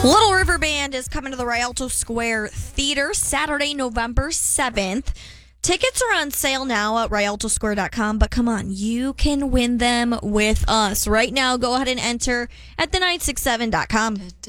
Little River Band is coming to the Rialto Square Theater Saturday, November 7th. Tickets are on sale now at rialtosquare.com, but come on, you can win them with us. Right now, go ahead and enter at the967.com.